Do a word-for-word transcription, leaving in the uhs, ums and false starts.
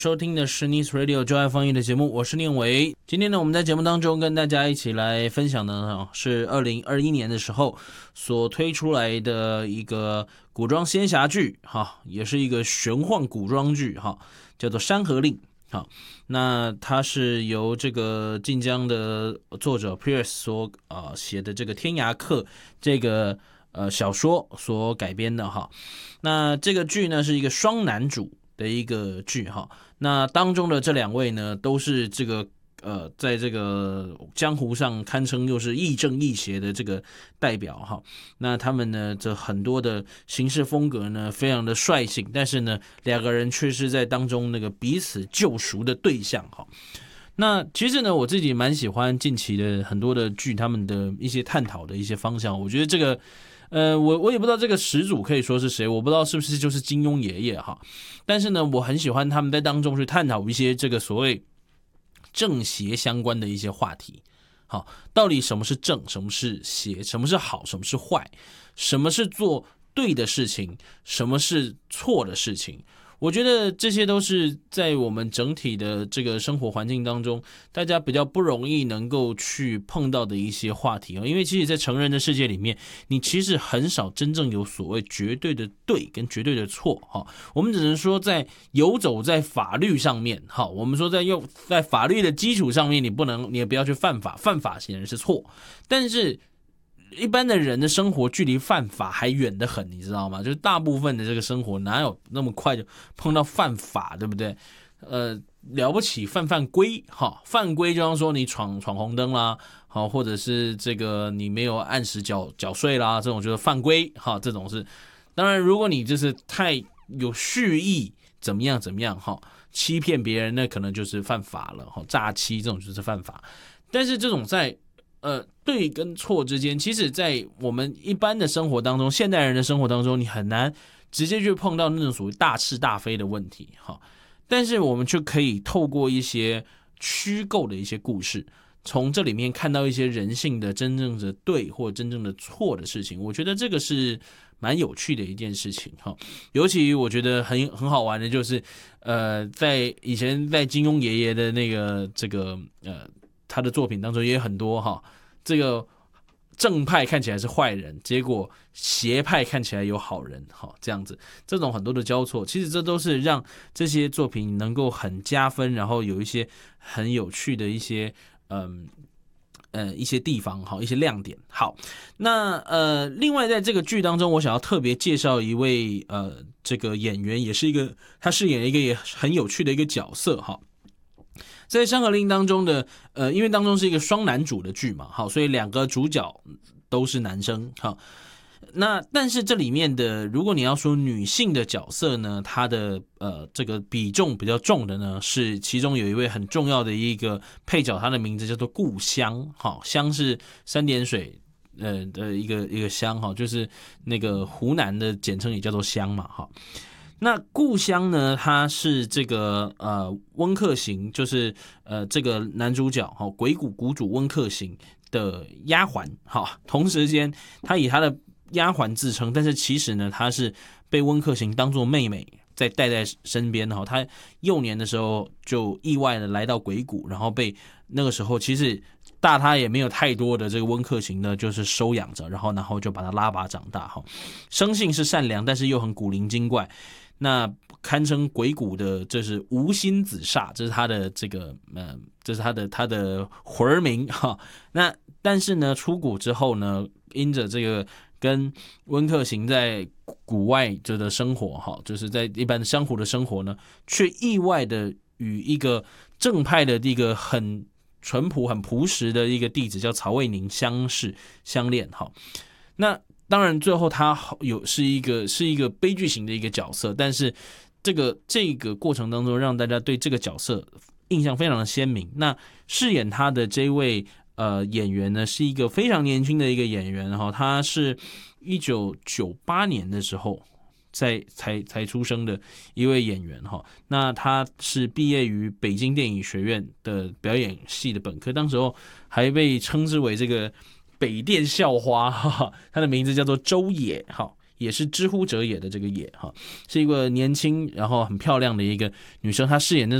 收听的是 Nice Radio 就爱放映的节目，我是念维。今天呢，我们在节目当中跟大家一起来分享的是二零二一年的时候所推出来的一个古装仙侠剧，哈，也是一个玄幻古装剧，哈，叫做《山河令》。好，那它是由这个晋江的作者 Pierce 所呃写的这个《天涯客》这个呃小说所改编的哈。那这个剧呢是一个双男主的一个剧哈。那当中的这两位呢，都是这个呃，在这个江湖上堪称又是亦正亦邪的这个代表哈。那他们呢，这很多的行事风格呢，非常的率性，但是呢，两个人却是在当中那个彼此救赎的对象哈。那其实呢，我自己蛮喜欢近期的很多的剧，他们的一些探讨的一些方向，我觉得这个。呃，我我也不知道这个始祖可以说是谁，我不知道是不是就是金庸爷爷哈，但是呢，我很喜欢他们在当中去探讨一些这个所谓正邪相关的一些话题。好，到底什么是正，什么是邪，什么是好，什么是坏，什么是做对的事情，什么是错的事情。我觉得这些都是在我们整体的这个生活环境当中，大家比较不容易能够去碰到的一些话题。因为其实在成人的世界里面，你其实很少真正有所谓绝对的对跟绝对的错。我们只能说在游走在法律上面，我们说在用在法律的基础上面，你不能，你也不要去犯法，犯法显然是错，但是一般的人的生活距离犯法还远得很，你知道吗？就是大部分的这个生活哪有那么快就碰到犯法，对不对？呃，了不起犯犯规哈，犯规就像说你闯闯红灯啦，好，或者是这个你没有按时缴缴税啦，这种就是犯规哈，这种是。当然，如果你就是太有蓄意怎么样怎么样哈，欺骗别人那可能就是犯法了哈，诈欺这种就是犯法。但是这种在呃，对跟错之间，其实在我们一般的生活当中，现代人的生活当中，你很难直接去碰到那种属于大是大非的问题哈。但是我们就可以透过一些虚构的一些故事，从这里面看到一些人性的真正的对或真正的错的事情。我觉得这个是蛮有趣的一件事情哈。尤其我觉得很很好玩的就是，呃，在以前在金庸爷爷的那个这个呃。他的作品当中也有很多哈，这个正派看起来是坏人，结果邪派看起来有好人哈，这样子，这种很多的交错，其实这都是让这些作品能够很加分，然后有一些很有趣的一些嗯呃一些地方哈，一些亮点。好，那呃，另外在这个剧当中，我想要特别介绍一位呃这个演员，也是一个他饰演了一个也很有趣的一个角色哈。在《山河令》当中的，呃，因为当中是一个双男主的剧嘛，好，所以两个主角都是男生，好，那但是这里面的，如果你要说女性的角色呢，她的呃这个比重比较重的呢，是其中有一位很重要的一个配角，她的名字叫做顾香，好，香是三点水呃的一个一个香哈，就是那个湖南的简称也叫做香嘛，哈。那顾香呢，他是这个呃温客行，就是呃这个男主角哈、哦、鬼谷谷主温客行的丫鬟哈、哦，同时间他以他的丫鬟自称，但是其实呢他是被温客行当作妹妹在带在身边哈、哦。他幼年的时候就意外的来到鬼谷，然后被那个时候其实大他也没有太多的这个温客行呢，就是收养着，然后然后就把他拉拔长大哈、哦。生性是善良，但是又很古灵精怪。那堪称鬼谷的，这是无心子煞，这是他的这个呃，这是他的他的魂名哈。那但是呢，出谷之后呢，因着这个跟温客行在谷外这的生活哈，就是在一般的江湖的生活呢，却意外的与一个正派的一个很淳朴、很朴实的一个弟子叫曹魏宁相识相恋哈。那当然，最后他有是一个是一个悲剧型的一个角色，但是这个这个过程当中，让大家对这个角色印象非常的鲜明。那饰演他的这位呃演员呢，是一个非常年轻的一个演员哈，他是一九九八年的时候在才才出生的一位演员哈。那他是毕业于北京电影学院的表演系的本科，当时候还被称之为这个北电校花，哈哈，他的名字叫做周也，哈， 也是知乎者也的这个也哈，是一个年轻然后很漂亮的一个女生，她饰演那